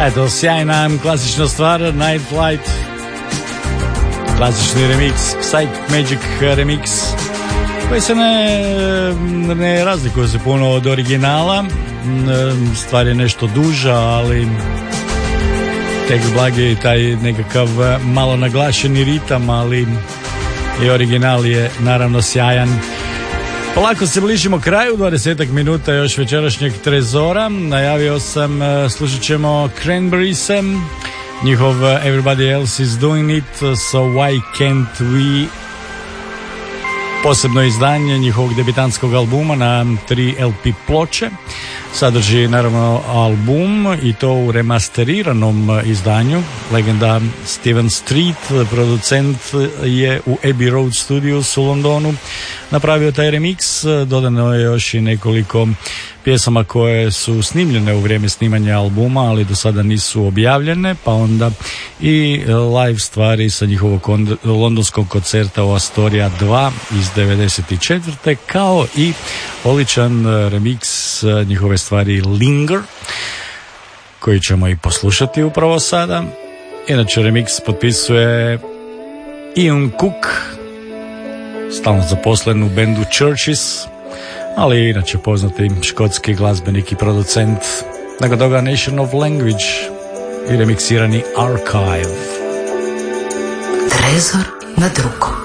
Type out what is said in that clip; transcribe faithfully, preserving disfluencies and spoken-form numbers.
Eto, sjajna klasična stvar, Night Flight, klasični remix, Psych Magic remix, koji se ne, ne razlikuje se puno od originala. Stvar je nešto duža, ali tek blagi taj nekakav malo naglašeni ritam, ali i original je naravno sjajan. Polako se bližimo kraju, dvadesetak minuta još večerašnjeg trezora. Najavio sam, slušat ćemo Cranberriese, njihov Everybody Else Is Doing It, So Why Can't We, posebno izdanje njihovog debitantskog albuma na tri el pe ploče. Sadrži naravno album i to u remasteriranom izdanju. Legenda Steven Street, producent, je u Abbey Road Studios u Londonu napravio taj remix. Dodano je još i nekoliko pjesama koje su snimljene u vrijeme snimanja albuma, ali do sada nisu objavljene, pa onda i live stvari sa njihovog londonskog koncerta u Astoria dva iz devedeset četvrte, kao i odličan remix njihove stvari Linger, koji ćemo i poslušati upravo sada. Inače, remix potpisuje Ian Cook, stalno zaposlen u bendu Churches, ali inače poznati škotski glazbenik i producent. Nakon toga Nation of Language i remiksirani Archive. Trezor na drugom.